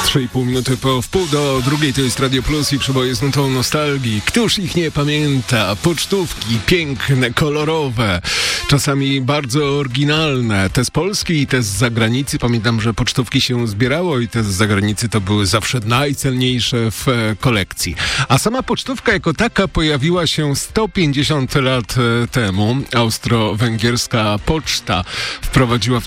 3,5 minuty po wpół do drugiej, to jest Radio Plus i przeboje z nutą nostalgii. Któż ich nie pamięta? Pocztówki piękne, kolorowe, czasami bardzo oryginalne. Te z Polski i te z zagranicy. Pamiętam, że pocztówki się zbierało i te z zagranicy to były zawsze najcenniejsze w kolekcji. A sama pocztówka jako taka pojawiła się 150 lat temu. Austro-węgierska poczta wprowadziła w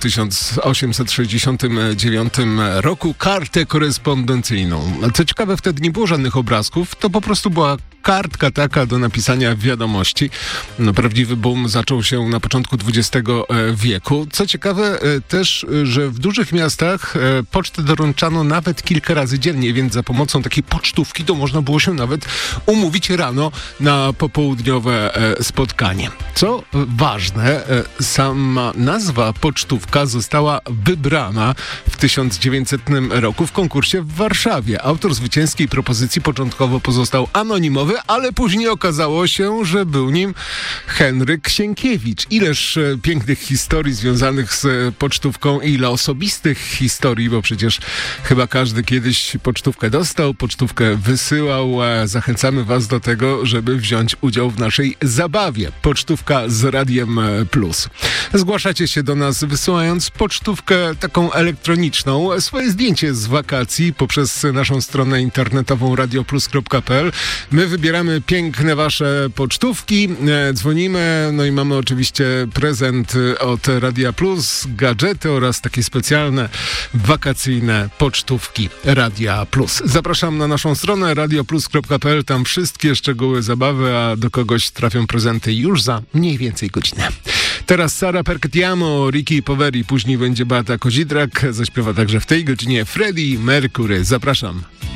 1869 roku kartę korespondencyjną. Co ciekawe, wtedy nie było żadnych obrazków, to po prostu była kartka taka do napisania wiadomości. No, prawdziwy boom zaczął się na początku XX wieku. Co ciekawe też, że w dużych miastach pocztę doręczano nawet kilka razy dziennie, więc za pomocą takiej pocztówki to można było się nawet umówić rano na popołudniowe spotkanie. Co ważne, sama nazwa pocztówka została wybrana w 1900 roku w konkursie w Warszawie. Autor zwycięskiej propozycji początkowo pozostał anonimowy, ale później okazało się, że był nim Henryk Sienkiewicz. Ileż pięknych historii związanych z pocztówką i ile osobistych historii, bo przecież chyba każdy kiedyś pocztówkę dostał, pocztówkę wysyłał. Zachęcamy Was do tego, żeby wziąć udział w naszej zabawie. Pocztówka z Radiem Plus. Zgłaszacie się do nas wysyłając pocztówkę taką elektroniczną, swoje zdjęcie z wakacji poprzez naszą stronę internetową radioplus.pl. My wybieramy piękne wasze pocztówki, dzwonimy, no i mamy oczywiście prezent od Radia Plus, gadżety oraz takie specjalne wakacyjne pocztówki Radia Plus. Zapraszam na naszą stronę radioplus.pl, tam wszystkie szczegóły zabawy, a do kogoś trafią prezenty już za mniej więcej godzinę. Teraz Sara Perketiamo, Ricky Poveri, później będzie Beata Kozidrak, zaśpiewa także w tej godzinie Freddie Mercury. Zapraszam.